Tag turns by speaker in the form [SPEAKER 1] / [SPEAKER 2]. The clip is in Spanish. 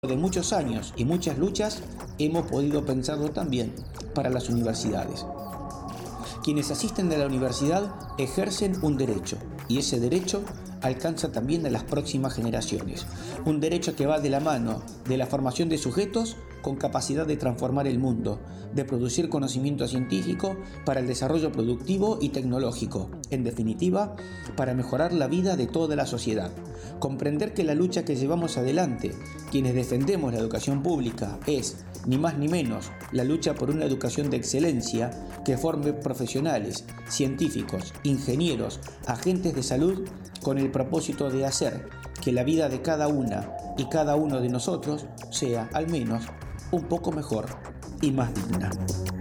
[SPEAKER 1] de muchos años y muchas luchas, hemos podido pensarlo también para las universidades. Quienes asisten a la universidad ejercen un derecho, y ese derecho alcanza también a las próximas generaciones. Un derecho que va de la mano de la formación de sujetos con capacidad de transformar el mundo, de producir conocimiento científico para el desarrollo productivo y tecnológico, en definitiva, para mejorar la vida de toda la sociedad. Comprender que la lucha que llevamos adelante, quienes defendemos la educación pública, es, ni más ni menos, la lucha por una educación de excelencia que forme profesionales, científicos, ingenieros, agentes de salud, con el propósito de hacer que la vida de cada una y cada uno de nosotros sea, al menos, un poco mejor y más digna.